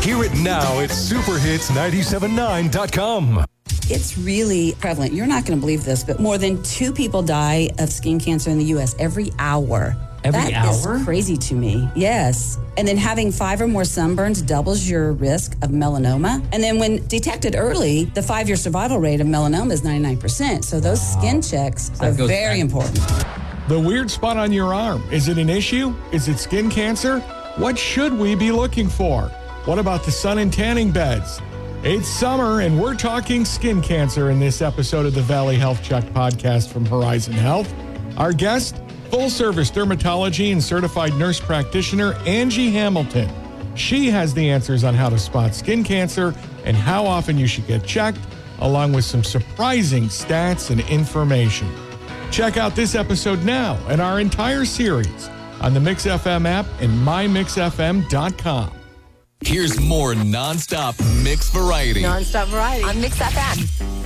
Hear it now at superhits979.com. It's really prevalent. You're not going to believe this, but more than 2 people die of skin cancer in the U.S. every hour. Every hour? That is crazy to me. Yes. And then having 5 or more sunburns doubles your risk of melanoma. And then when detected early, the 5-year survival rate of melanoma is 99%. So those skin checks are very important. The weird spot on your arm, is it an issue? Is it skin cancer? What should we be looking for? What about the sun and tanning beds? It's summer, and we're talking skin cancer in this episode of the Valley Health Check podcast from Horizon Health. Our guest, full-service dermatology and certified nurse practitioner Angie Hamilton. She has the answers on how to spot skin cancer and how often you should get checked, along with some surprising stats and information. Check out this episode now and our entire series on the Mix FM app and mymixfm.com. Here's more nonstop mix variety. Nonstop variety on Mix FM.